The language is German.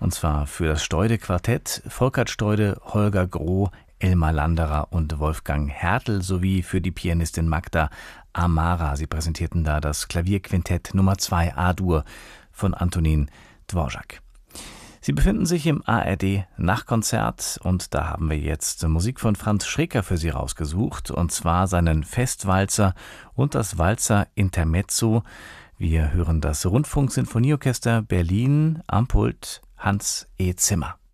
Und zwar für das Steude-Quartett Volkert Steude, Holger Groh, Elmar Landerer und Wolfgang Hertel sowie für die Pianistin Magda Amara. Sie präsentierten da das Klavierquintett Nummer 2 A-Dur von Antonin Dvorak. Sie befinden sich im ARD Nachtkonzert und da haben wir jetzt Musik von Franz Schreker für Sie rausgesucht, und zwar seinen Festwalzer und das Walzer Intermezzo. Wir hören das Rundfunksinfonieorchester Berlin am Pult Hans E. Zimmer.